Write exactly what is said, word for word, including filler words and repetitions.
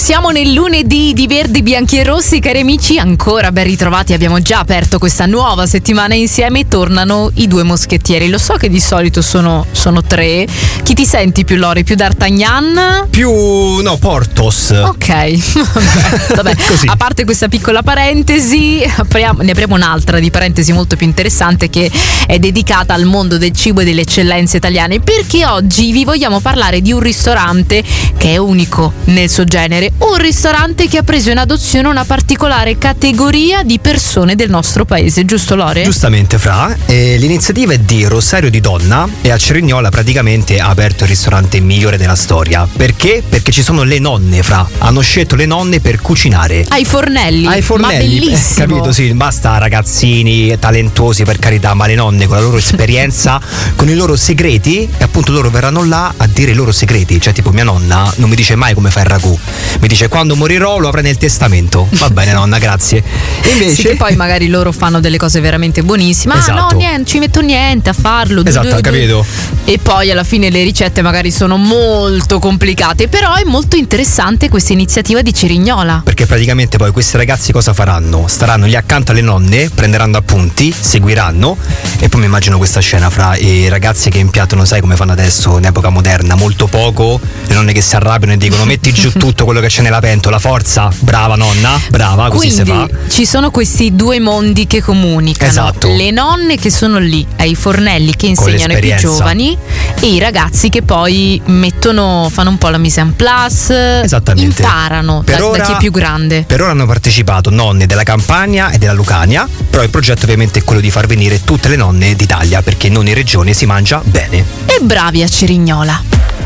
Siamo nel lunedì di Verdi, Bianchi e Rossi, cari amici, ancora ben ritrovati. Abbiamo già aperto questa nuova settimana insieme e tornano i due moschettieri. Lo so che di solito sono, sono tre. Chi ti senti più, Lori? Più D'Artagnan? Più, no, Porthos. Ok, vabbè, Così. A parte questa piccola parentesi, apriamo, ne apriamo un'altra di parentesi molto più interessante che è dedicata al mondo del cibo e delle eccellenze italiane, perché oggi vi vogliamo parlare di un ristorante che è unico nel suo genere, un ristorante che ha preso in adozione una particolare categoria di persone del nostro paese, giusto Lore? Giustamente, Fra. Eh, l'iniziativa è di Rosario di Donna e a Cerignola praticamente ha aperto il ristorante migliore della storia. Perché? Perché ci sono le nonne, Fra. Hanno scelto le nonne per cucinare. Ai fornelli. Ai fornelli. Ma bellissimo. Eh, capito, sì, basta ragazzini talentuosi, per carità, ma le nonne con la loro esperienza, con i loro segreti, e appunto loro verranno là a dire i loro segreti. Cioè, tipo, mia nonna non mi dice mai come fa il ragù. Mi dice quando morirò lo avrai nel testamento. Va bene nonna, grazie. E invece sì, che poi magari loro fanno delle cose veramente buonissime. Esatto. Ah no, niente, ci metto niente a farlo. Esatto, du, du, du. capito. E poi alla fine le ricette magari sono molto complicate. Però è molto interessante questa iniziativa di Cerignola. Perché praticamente poi questi ragazzi cosa faranno? Staranno lì accanto alle nonne, prenderanno appunti, seguiranno, e poi mi immagino questa scena fra i ragazzi che impiattano, sai come fanno adesso in epoca moderna, molto poco, le nonne che si arrabbiano e dicono metti giù tutto quello che c'è nella pentola, forza, brava nonna, brava, così si fa. Quindi ci sono questi due mondi che comunicano. Esatto. Le nonne che sono lì ai fornelli che Con insegnano ai più l'esperienza. giovani e i ragazzi che poi mettono, fanno un po' la mise en place, Esattamente. imparano Per da, ora- da chi è più grande. Per ora hanno partecipato nonne della Campania e della Lucania, però il progetto ovviamente è quello di far venire tutte le nonne d'Italia, perché in ogni regione si mangia bene. E bravi a Cerignola.